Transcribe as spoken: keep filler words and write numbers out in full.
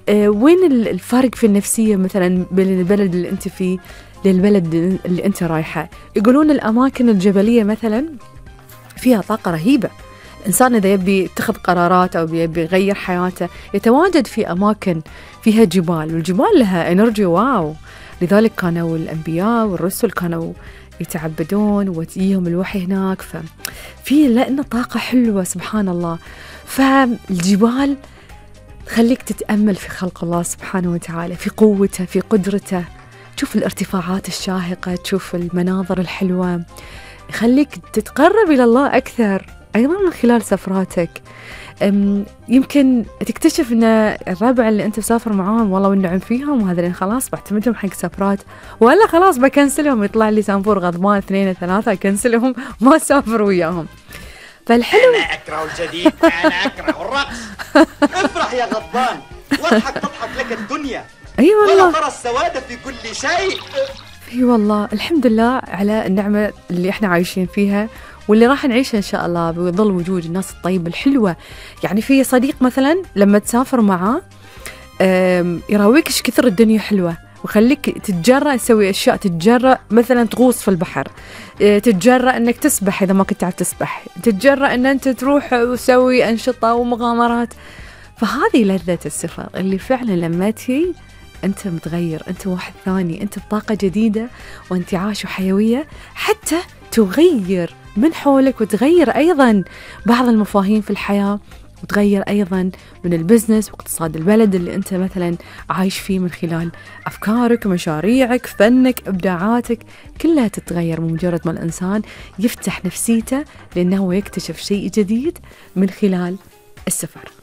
آه وين الفرق في النفسية مثلا بين البلد اللي أنت فيه للبلد اللي أنت رايحة؟ يقولون الأماكن الجبلية مثلا فيها طاقة رهيبة. الإنسان إذا يبي يتخذ قرارات أو يبي يغير حياته يتواجد في أماكن فيها جبال، والجبال لها إنرجي واو. لذلك كانوا الأنبياء والرسل كانوا يتعبدون وتجيهم الوحي هناك، ففي لأنه طاقة حلوة سبحان الله. فالجبال تخليك تتأمل في خلق الله سبحانه وتعالى، في قوته، في قدرته، تشوف الارتفاعات الشاهقة، تشوف المناظر الحلوة، يخليك تتقرب إلى الله أكثر أيضا من خلال سفراتك. يمكن تكتشف أن الربع اللي أنت مسافر معاهم والله والنعم فيهم، وهذا اللي خلاص بعتمدهم حق سفرات، ولا خلاص بكنسلهم، يطلع لي سانفور غضبان اثنين ثلاثة أكنسلهم ما أسافر وياهم. فالحلو أنا أكره الجديد، أنا أكره الرقص. افرح يا غضبان واضحك تضحك لك الدنيا. أي أيوة والله، ولا ترى السواد في كل شيء. اي والله الحمد لله على النعمة اللي احنا عايشين فيها واللي راح نعيشها إن شاء الله بظل وجود الناس الطيبة الحلوة. يعني في صديق مثلا لما تسافر معاه يراويك إيش كثر الدنيا حلوة، وخليك تتجرأ تسوي أشياء، تتجرأ مثلا تغوص في البحر، تتجرأ أنك تسبح إذا ما كنت تعرف تسبح، تتجرأ أن أنت تروح وتسوي أنشطة ومغامرات. فهذه لذة السفر اللي فعلا لما تي أنت متغير، أنت واحد ثاني، أنت بطاقة جديدة وانتعاش وحيوية، حتى تغير من حولك وتغير أيضا بعض المفاهيم في الحياة، وتغير أيضا من البزنس واقتصاد البلد اللي أنت مثلا عايش فيه من خلال أفكارك، مشاريعك، فنك، إبداعاتك، كلها تتغير من مجرد ما الإنسان يفتح نفسيته، لأنه يكتشف شيء جديد من خلال السفر.